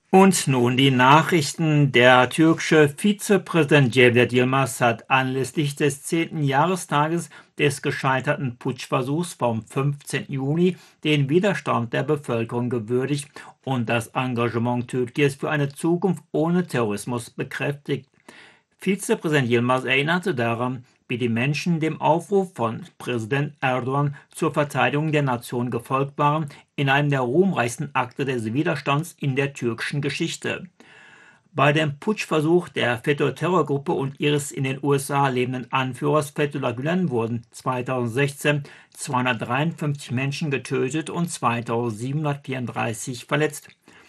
Und nun die Nachrichten. Der türkische Vizepräsident Cevdet Yılmaz hat anlässlich des 10. Jahrestages des gescheiterten Putschversuchs vom 15. Juni den Widerstand der Bevölkerung gewürdigt und das Engagement Türkiens für eine Zukunft ohne Terrorismus bekräftigt. Vizepräsident Yılmaz erinnerte daran, wie die Menschen dem Aufruf von Präsident Erdogan zur Verteidigung der Nation gefolgt waren, in einem der ruhmreichsten Akte des Widerstands in der türkischen Geschichte. Bei dem Putschversuch der FETÖ-Terrorgruppe und ihres in den USA lebenden Anführers Fethullah Gülen wurden 2016 253 Menschen getötet und 2734 verletzt.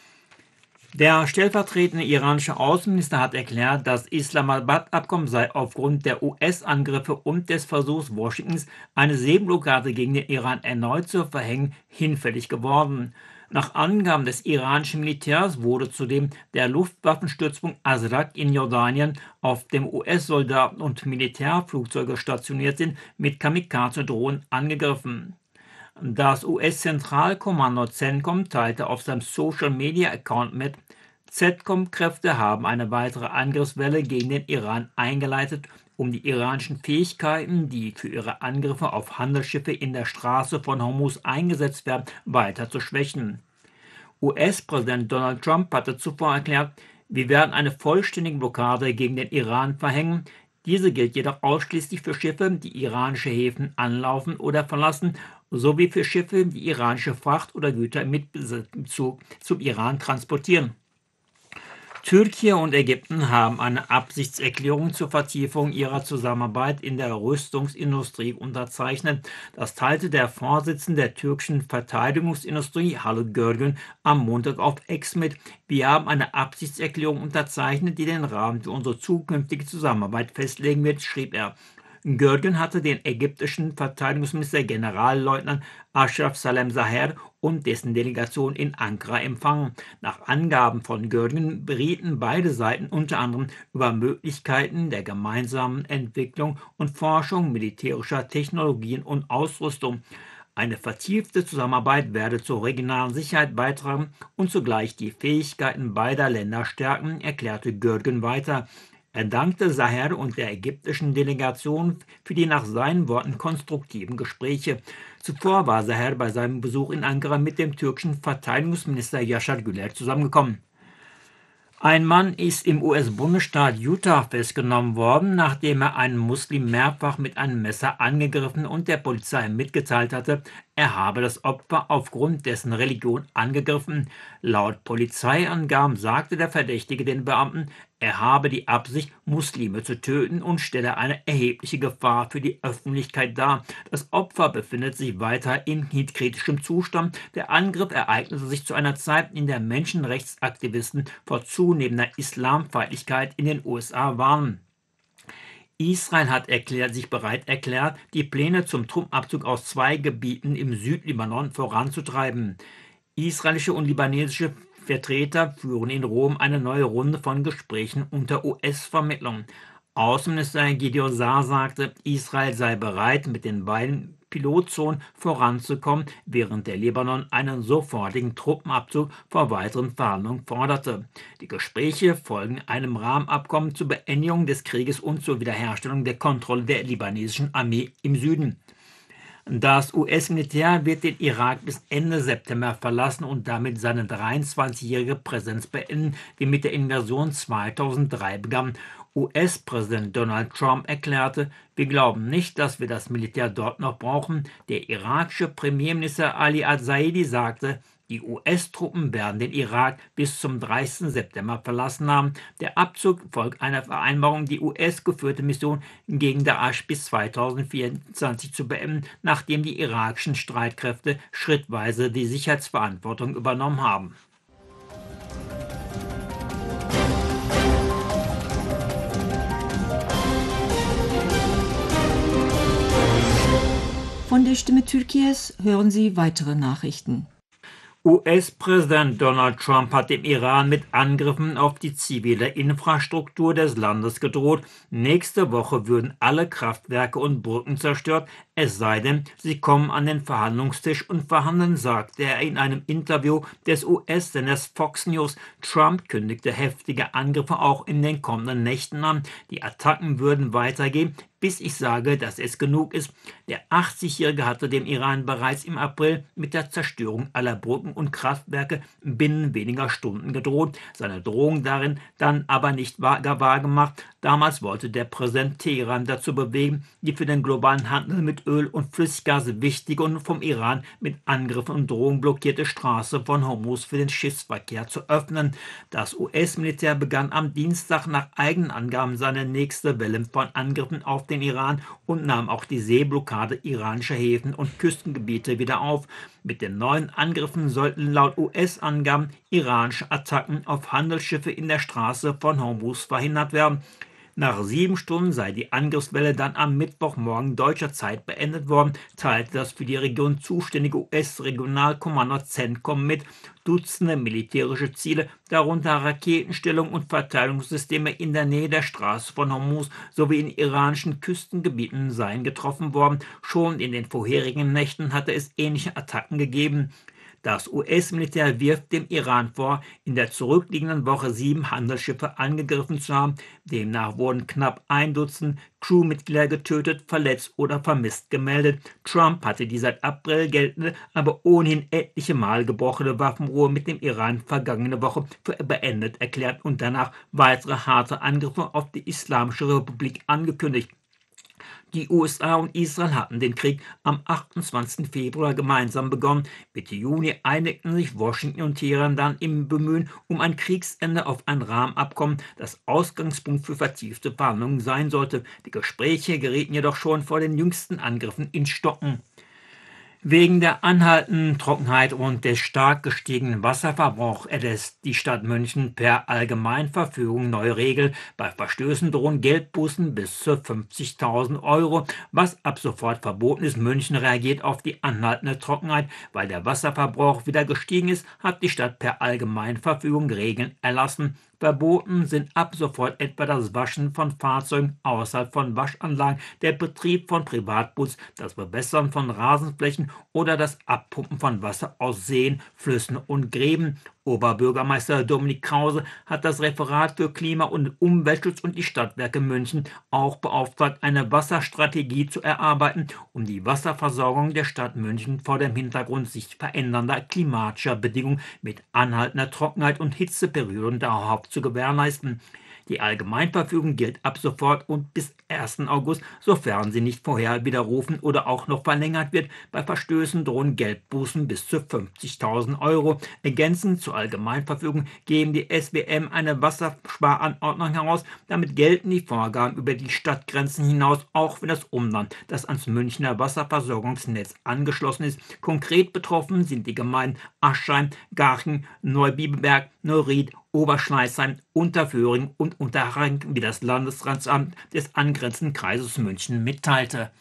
Der stellvertretende iranische Außenminister hat erklärt, das Islamabad-Abkommen sei aufgrund der US-Angriffe und des Versuchs Washingtons, eine Seeblockade gegen den Iran erneut zu verhängen, hinfällig geworden. Nach Angaben des iranischen Militärs wurde zudem der Luftwaffenstützpunkt Azraq in Jordanien, auf dem US-Soldaten und Militärflugzeuge stationiert sind, mit Kamikaze-Drohnen angegriffen. Das US-Zentralkommando CENTCOM teilte auf seinem Social-Media-Account mit, CENTCOM-Kräfte haben eine weitere Angriffswelle gegen den Iran eingeleitet, um die iranischen Fähigkeiten, die für ihre Angriffe auf Handelsschiffe in der Straße von Hormuz eingesetzt werden, weiter zu schwächen. US-Präsident Donald Trump hatte zuvor erklärt, wir werden eine vollständige Blockade gegen den Iran verhängen. Diese gilt jedoch ausschließlich für Schiffe, die iranische Häfen anlaufen oder verlassen, sowie für Schiffe, die iranische Fracht oder Güter mit Bezug zum Iran transportieren. Türkei und Ägypten haben eine Absichtserklärung zur Vertiefung ihrer Zusammenarbeit in der Rüstungsindustrie unterzeichnet. Das teilte der Vorsitzende der türkischen Verteidigungsindustrie, Haluk Görgün, am Montag auf X mit. Wir haben eine Absichtserklärung unterzeichnet, die den Rahmen für unsere zukünftige Zusammenarbeit festlegen wird, schrieb er. Görgün hatte den ägyptischen Verteidigungsminister Generalleutnant Ashraf Salem Saher und dessen Delegation in Ankara empfangen. Nach Angaben von Görgün berieten beide Seiten unter anderem über Möglichkeiten der gemeinsamen Entwicklung und Forschung militärischer Technologien und Ausrüstung. Eine vertiefte Zusammenarbeit werde zur regionalen Sicherheit beitragen und zugleich die Fähigkeiten beider Länder stärken, erklärte Görgün weiter. Er dankte Saher und der ägyptischen Delegation für die nach seinen Worten konstruktiven Gespräche. Zuvor war Saher bei seinem Besuch in Ankara mit dem türkischen Verteidigungsminister Yaşar Güler zusammengekommen. Ein Mann ist im US-Bundesstaat Utah festgenommen worden, nachdem er einen Muslim mehrfach mit einem Messer angegriffen und der Polizei mitgeteilt hatte, er habe das Opfer aufgrund dessen Religion angegriffen. Laut Polizeiangaben sagte der Verdächtige den Beamten, er habe die Absicht, Muslime zu töten und stelle eine erhebliche Gefahr für die Öffentlichkeit dar. Das Opfer befindet sich weiter in kritischem Zustand. Der Angriff ereignete sich zu einer Zeit, in der Menschenrechtsaktivisten vor zunehmender Islamfeindlichkeit in den USA warnen. Israel hat sich bereit erklärt, die Pläne zum Truppenabzug aus 2 Gebieten im Südlibanon voranzutreiben. Israelische und libanesische Vertreter führen in Rom eine neue Runde von Gesprächen unter US-Vermittlung. Außenminister Gideon Saar sagte, Israel sei bereit, mit den beiden Pilotzonen voranzukommen, während der Libanon einen sofortigen Truppenabzug vor weiteren Verhandlungen forderte. Die Gespräche folgen einem Rahmenabkommen zur Beendigung des Krieges und zur Wiederherstellung der Kontrolle der libanesischen Armee im Süden. Das US-Militär wird den Irak bis Ende September verlassen und damit seine 23-jährige Präsenz beenden, die mit der Invasion 2003 begann. US-Präsident Donald Trump erklärte, wir glauben nicht, dass wir das Militär dort noch brauchen. Der irakische Premierminister Ali al-Zaidi sagte, die US-Truppen werden den Irak bis zum 30. September verlassen haben. Der Abzug folgt einer Vereinbarung, die US-geführte Mission gegen Daesh bis 2024 zu beenden, nachdem die irakischen Streitkräfte schrittweise die Sicherheitsverantwortung übernommen haben. Von der Stimme Türkies hören Sie weitere Nachrichten. US-Präsident Donald Trump hat dem Iran mit Angriffen auf die zivile Infrastruktur des Landes gedroht. Nächste Woche würden alle Kraftwerke und Brücken zerstört, es sei denn, sie kommen an den Verhandlungstisch und verhandeln, sagte er in einem Interview des US-Senders Fox News. Trump kündigte heftige Angriffe auch in den kommenden Nächten an. Die Attacken würden weitergehen, bis ich sage, dass es genug ist. Der 80-Jährige hatte dem Iran bereits im April mit der Zerstörung aller Brücken und Kraftwerke binnen weniger Stunden gedroht, seine Drohung darin dann aber nicht wahrgemacht. Damals wollte der Präsident Teheran dazu bewegen, die für den globalen Handel mit Öl und Flüssiggas wichtige und vom Iran mit Angriffen und Drohungen blockierte Straße von Hormuz für den Schiffsverkehr zu öffnen. Das US-Militär begann am Dienstag nach eigenen Angaben seine nächste Welle von Angriffen auf den Iran und nahm auch die Seeblockade iranischer Häfen und Küstengebiete wieder auf. Mit den neuen Angriffen sollten laut US-Angaben iranische Attacken auf Handelsschiffe in der Straße von Hormuz verhindert werden. Nach 7 Stunden sei die Angriffswelle dann am Mittwochmorgen deutscher Zeit beendet worden, teilte das für die Region zuständige US-Regionalkommando CENTCOM mit. Dutzende militärische Ziele, darunter Raketenstellungen und Verteidigungssysteme in der Nähe der Straße von Hormuz sowie in iranischen Küstengebieten seien getroffen worden. Schon in den vorherigen Nächten hatte es ähnliche Attacken gegeben. Das US-Militär wirft dem Iran vor, in der zurückliegenden Woche 7 Handelsschiffe angegriffen zu haben. Demnach wurden knapp 1 Dutzend Crewmitglieder getötet, verletzt oder vermisst gemeldet. Trump hatte die seit April geltende, aber ohnehin etliche Mal gebrochene Waffenruhe mit dem Iran vergangene Woche für beendet erklärt und danach weitere harte Angriffe auf die Islamische Republik angekündigt. Die USA und Israel hatten den Krieg am 28. Februar gemeinsam begonnen. Mitte Juni einigten sich Washington und Teheran dann im Bemühen um ein Kriegsende auf ein Rahmenabkommen, das Ausgangspunkt für vertiefte Verhandlungen sein sollte. Die Gespräche gerieten jedoch schon vor den jüngsten Angriffen ins Stocken. Wegen der anhaltenden Trockenheit und des stark gestiegenen Wasserverbrauchs erlässt die Stadt München per Allgemeinverfügung neue Regeln. Bei Verstößen drohen Geldbußen bis zu 50.000 Euro, was ab sofort verboten ist. München reagiert auf die anhaltende Trockenheit. Weil der Wasserverbrauch wieder gestiegen ist, hat die Stadt per Allgemeinverfügung Regeln erlassen. Verboten sind ab sofort etwa das Waschen von Fahrzeugen außerhalb von Waschanlagen, der Betrieb von Privatputz, das Bewässern von Rasenflächen oder das Abpumpen von Wasser aus Seen, Flüssen und Gräben. Oberbürgermeister Dominik Krause hat das Referat für Klima- und Umweltschutz und die Stadtwerke München auch beauftragt, eine Wasserstrategie zu erarbeiten, um die Wasserversorgung der Stadt München vor dem Hintergrund sich verändernder klimatischer Bedingungen mit anhaltender Trockenheit und Hitzeperioden dauerhaft zu gewährleisten. Die Allgemeinverfügung gilt ab sofort und bis 1. August, sofern sie nicht vorher widerrufen oder auch noch verlängert wird. Bei Verstößen drohen Geldbußen bis zu 50.000 Euro. Ergänzend zur Allgemeinverfügung geben die SWM eine Wassersparanordnung heraus. Damit gelten die Vorgaben über die Stadtgrenzen hinaus, auch für das Umland, das ans Münchner Wasserversorgungsnetz angeschlossen ist. Konkret betroffen sind die Gemeinden Aschheim, Garching, Neubiberg, Neuried, Oberschleißheim, Unterföhring und Unterhaching, wie das Landesratsamt des angrenzenden Kreises München mitteilte.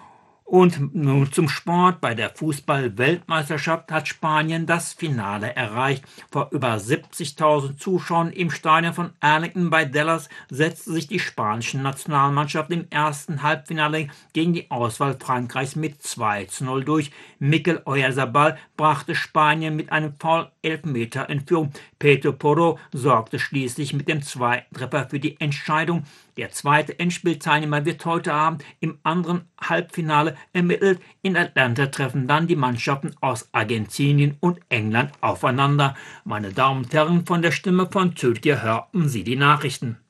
Und nun zum Sport. Bei der Fußball-Weltmeisterschaft hat Spanien das Finale erreicht. Vor über 70.000 Zuschauern im Stadion von Arlington bei Dallas setzte sich die spanische Nationalmannschaft im ersten Halbfinale gegen die Auswahl Frankreichs mit 2:0 durch. Mikel Oyarzabal brachte Spanien mit einem Foul-Elfmeter in Führung. Pedro Porro sorgte schließlich mit dem zweiten Treffer für die Entscheidung. Der zweite Endspielteilnehmer wird heute Abend im anderen Halbfinale ermittelt. In Atlanta treffen dann die Mannschaften aus Argentinien und England aufeinander. Meine Damen und Herren, von der Stimme von Türkei hörten Sie die Nachrichten.